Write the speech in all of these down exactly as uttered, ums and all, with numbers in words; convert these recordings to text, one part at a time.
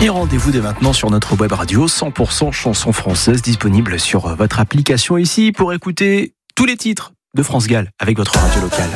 Et rendez-vous dès maintenant sur notre web radio cent pour cent chansons françaises, disponible sur votre application ici pour écouter tous les titres de France Gall avec votre radio locale.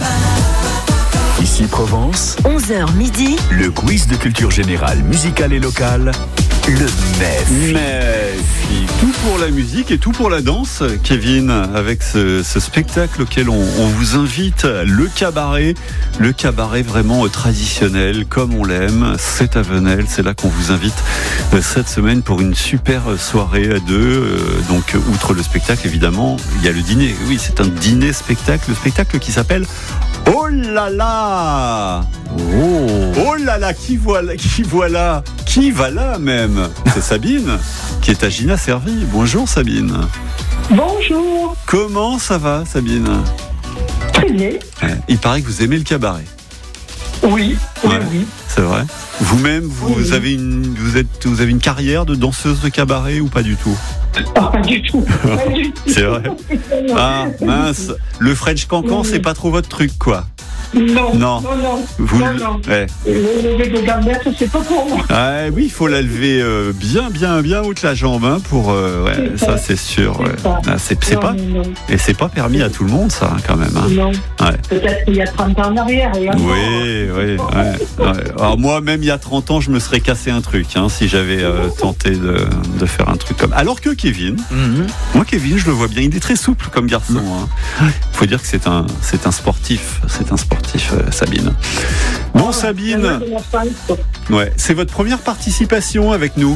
Ici Provence, onze heures midi, le quiz de culture générale, musicale et locale, le M E F. M E F, tout pour la musique et tout pour la danse, Kevin, avec ce, ce spectacle auquel on, on vous invite, le cabaret, le cabaret vraiment traditionnel, comme on l'aime, c'est à Venelle, c'est là qu'on vous invite cette semaine pour une super soirée à deux, donc outre le spectacle évidemment, il y a le dîner, oui c'est un dîner-spectacle, le spectacle qui s'appelle Oh là là Oh, oh là là, qui voilà, qui voilà, qui va là même. C'est Sabine qui est à Gina Servi. Bonjour Sabine. Bonjour. Comment ça va Sabine? Très bien. Il paraît que vous aimez le cabaret. Oui, oui, ouais, oui. C'est vrai. Vous-même, vous oui. avez une, vous êtes, vous avez une carrière de danseuse de cabaret ou pas du tout? Ah, pas du tout. Pas du tout. C'est vrai. Ah mince, le French cancan, oui. C'est pas trop votre truc quoi. Non, non, non, non. Vous, non, non. Ouais. Le lever de gambettes, c'est pas pour moi. Ah, oui, il faut la lever euh, bien, bien, bien haute la jambe hein, pour. Euh, ouais, c'est ça, c'est sûr. C'est, ouais. ah, c'est, c'est non, pas. Non. Et c'est pas permis à tout le monde, ça, quand même. Hein. Non. Ouais. Peut-être qu'il y a trente ans en arrière. Et oui, oui. Ouais, ouais. Alors moi, même il y a trente ans, je me serais cassé un truc hein, si j'avais euh, tenté de, de faire un truc comme. Alors que Kevin, mm-hmm. moi, Kevin, je le vois bien. Il est très souple comme garçon. Il hein. faut dire que c'est un, c'est un sportif. C'est un sportif. Euh, Sabine. Bon oh, Sabine, ouais, c'est votre première participation avec nous.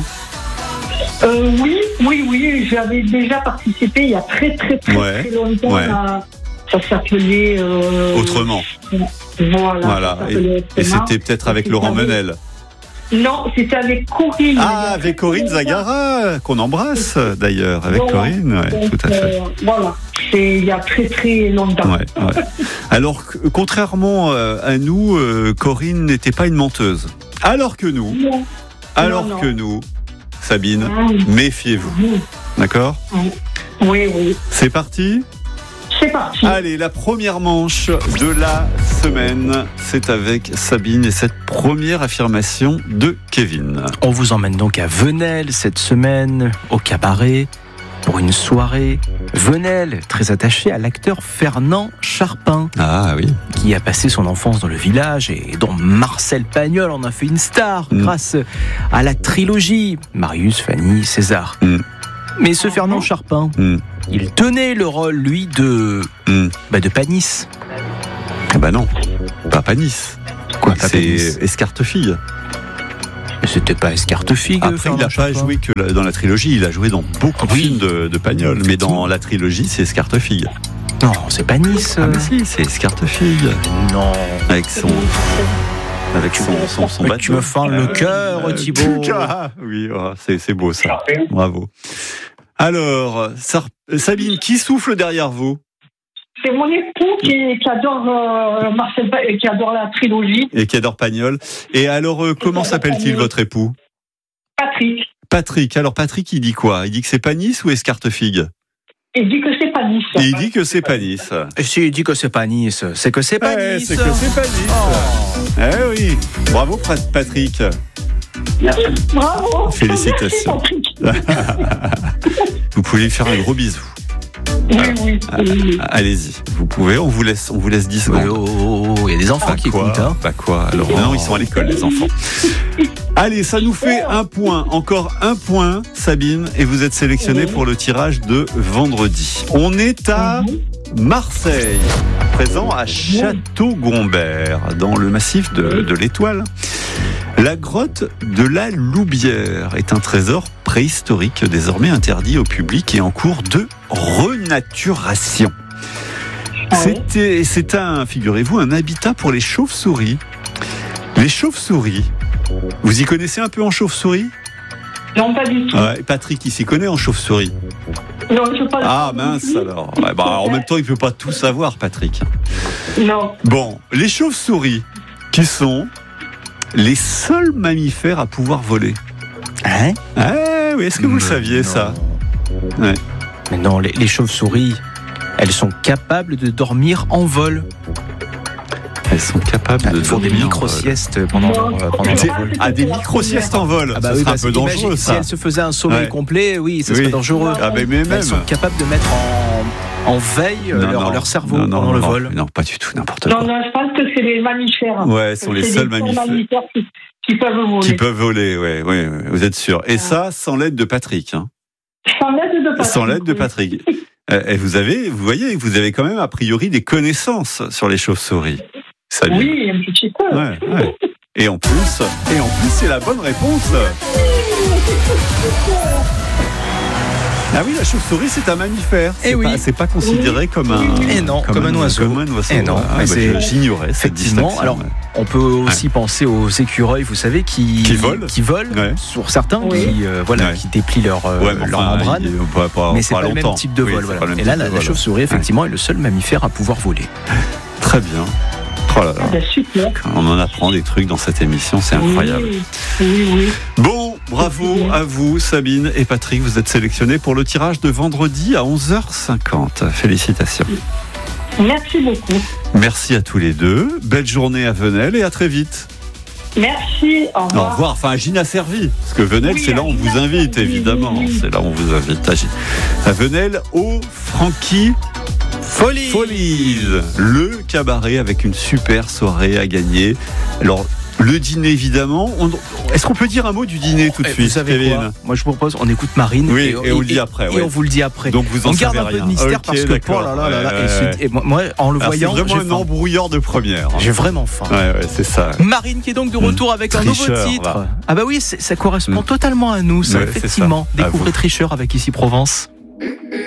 Euh, oui, oui, oui, j'avais déjà participé il y a très très très, ouais, très longtemps. Ouais. À, ça s'appelait euh, Autrement. Voilà. voilà. Et, et c'était peut-être avec Laurent Menel. Non, c'était avec Corinne. Ah, avec Corinne Zagara, qu'on embrasse d'ailleurs, avec voilà. Corinne, ouais, donc, tout à fait. Euh, voilà, c'est il y a très très longtemps. Ouais, ouais. Alors, contrairement à nous, Corinne n'était pas une menteuse. Alors que nous, non. alors non, non. que nous, Sabine, oui. méfiez-vous. Oui. D'accord ? Oui, oui. C'est parti ? C'est parti. Allez, la première manche de la semaine, c'est avec Sabine et cette première affirmation de Kevin. On vous emmène donc à Venelle cette semaine, au cabaret, pour une soirée. Venelle, très attaché à l'acteur Fernand Charpin. Ah oui. Qui a passé son enfance dans le village et dont Marcel Pagnol en a fait une star mmh. grâce à la trilogie Marius, Fanny, César. Mmh. Mais ce Fernand Charpin, mmh. il tenait le rôle, lui, de, mmh. bah, de Panis. Ah bah non, pas Panis. Quoi, c'est Panis. Escartefille. Mais c'était pas Escartefille. Après, Fernand il n'a pas joué que dans la trilogie, il a joué dans beaucoup de oui. films de, de Pagnol. Mais dans la trilogie, c'est Escartefille. Non, c'est Panis. Ah mais si, c'est Escartefille. Non. Avec son... Avec son, son, son bateau. Tu me fends le cœur, euh, Thibaut. Oui, oh, c'est, c'est beau ça. Bravo. Alors, Sar- Sabine, qui souffle derrière vous? C'est mon époux qui, qui adore euh, Marcel, qui adore la trilogie. Et qui adore Pagnol. Et alors, euh, comment s'appelle-t-il votre époux? Patrick. Patrick. Alors, Patrick, il dit quoi? Il dit que c'est Panis ou Escartefigue? Il dit que c'est Panis. Et il dit que c'est Panis. Et si il dit que c'est Panis, c'est que c'est Panis. Eh, c'est que c'est Panis. Oh. Eh oui. Bravo, Patrick. Merci. Bravo. Félicitations. Merci, vous pouvez lui faire un gros bisou. Oui, oui, oui. Allez-y, vous pouvez, on vous laisse, on vous laisse dix secondes. Oh, oh, oh, il y a des enfants bah qui quoi, écoutent. Hein. Bah quoi alors oh. Non, ils sont à l'école, les enfants. Allez, ça nous fait un point, encore un point, Sabine, et vous êtes sélectionnée oui. pour le tirage de vendredi. On est à Marseille, présent à Château-Gombert, dans le massif de, de l'Étoile. La grotte de la Loubière est un trésor préhistorique désormais interdit au public et en cours de renaturation. C'était, c'est un, figurez-vous, un habitat pour les chauves-souris. Les chauves-souris, vous y connaissez un peu en chauve-souris ? Non, pas du tout. Ouais, Patrick, il s'y connaît en chauve-souris. Non, je ne sais pas. Ah mince alors. Ouais, bah, en même temps, il ne peut pas tout savoir, Patrick. Non. Bon, les chauves-souris, qui sont les seuls mammifères à pouvoir voler. Hein ? Ah oui, est-ce que vous Mais le saviez, non. ça ? Ouais. Mais non, les, les chauves-souris, elles sont capables de dormir en vol. Elles sont capables de faire des micro-siestes pendant, euh, pendant leur vol. Ah, des micro-siestes en vol. Ah bah ça oui, serait un peu dangereux, ça. Si elles se faisaient un sommeil ouais. complet, oui, ça serait oui. dangereux. Ah bah, mais même. Elles sont capables de mettre en, en veille non, leur, non. leur cerveau non, non, pendant non, le non, vol. Non, pas du tout, n'importe quoi. Non, non, je pense que c'est les mammifères. Ouais, ce sont les seuls mammifères. mammifères qui, qui peuvent voler. Qui peuvent voler, ouais, ouais, ouais, vous êtes sûr. Et ouais. ça, sans l'aide de Patrick. Hein. Sans l'aide de Patrick. Sans l'aide de Patrick. Et vous avez, vous voyez, vous avez quand même a priori des connaissances sur les chauves-souris. Salut. Oui, un petit peu. Ouais, ouais. Et en plus, et en plus, c'est la bonne réponse. Ah oui, la chauve-souris, c'est un mammifère. C'est et pas, oui. c'est pas considéré oui. comme un. Et non, comme, comme un, un oiseau. Comme un oiseau. Et non, ah, bah, c'est... J'ignorais cette distinction. Alors, ouais. on peut aussi ouais. penser aux écureuils, vous savez, qui qui volent, qui volent ouais. sur certains, oui. qui euh, voilà, ouais. qui déplient leur euh, ouais, leur enfin, membrane. Il, pas, pas, mais c'est pas pas longtemps. le même type de vol. Oui, voilà. Et là, la, la chauve-souris, effectivement, ouais. est le seul mammifère à pouvoir voler. Très bien. Oh là là. Ah bah super. On en apprend des trucs dans cette émission, c'est incroyable. Oui, oui, oui. Bon, bravo oui. à vous, Sabine et Patrick. Vous êtes sélectionnés pour le tirage de vendredi à onze heures cinquante. Félicitations. Merci beaucoup. Merci à tous les deux. Belle journée à Venelle et à très vite. Merci, au revoir. Au revoir, enfin à Gina Servi. Parce que Venelle, oui, c'est là où on vous invite, évidemment. Oui, oui. C'est là où on vous invite. À, à Venelle, au Frankie Follies. Follies, le cabaret avec une super soirée à gagner. Alors, le dîner, évidemment. On... Est-ce qu'on peut dire un mot du dîner tout de suite, vous savez Kevin quoi ? Moi, je vous propose, on écoute Marine. Oui, et, et on le dit après. Et ouais. on vous le dit après. Donc, vous en on savez garde un rien. peu de mystère okay, parce que, d'accord. oh là là là là, ouais, et, ouais. et moi, en le Alors, voyant, c'est vraiment j'ai un faim. embrouilleur de première. Hein. J'ai vraiment faim. Ouais, ouais, c'est ça. Marine qui est donc de retour avec Tricheur, un nouveau titre. Va. Ah bah oui, ça correspond mmh. totalement à nous, ça, ouais, effectivement. Découvrez Tricheur avec Ici Provence.